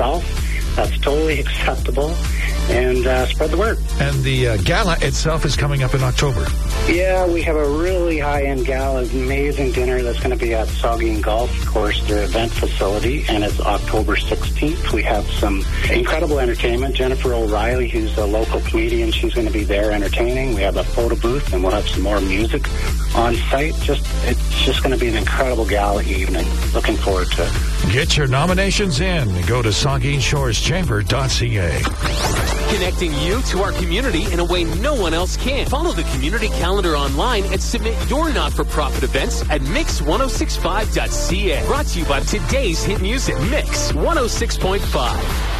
yourself. That's totally acceptable. And spread the word. And the gala itself is coming up in October. Yeah, we have a really high-end gala, amazing dinner that's going to be at Saugeen Golf Course, their event facility, and it's October 16th. We have some incredible entertainment. Jennifer O'Reilly, who's a local comedian, she's going to be there entertaining. We have a photo booth, and we'll have some more music on site. It's just going to be an incredible gala evening. Looking forward to it. Get your nominations in. Go to SaugeenShoresChamber.ca. Connecting you to our community in a way no one else can. Follow the community calendar online and submit your not-for-profit events at mix1065.ca. Brought to you by today's hit music, Mix 106.5.